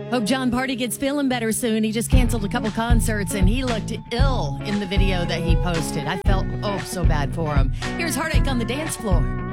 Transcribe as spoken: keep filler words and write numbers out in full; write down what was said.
Hope John Party gets feeling better soon. He just canceled a couple concerts and he looked ill in the video that he posted. I felt, oh, so bad for him. Here's Heartache on the dance floor.